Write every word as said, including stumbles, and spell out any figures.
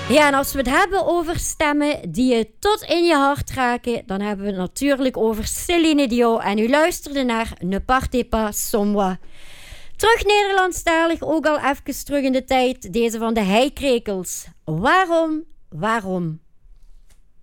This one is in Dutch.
Ja, en als we het hebben over stemmen die je tot in je hart raken, dan hebben we het natuurlijk over Céline Dion. En u luisterde naar Ne partez pas sans moi. Terug Nederlandstalig, ook al even terug in de tijd, deze van de Heikrekels. Waarom, waarom?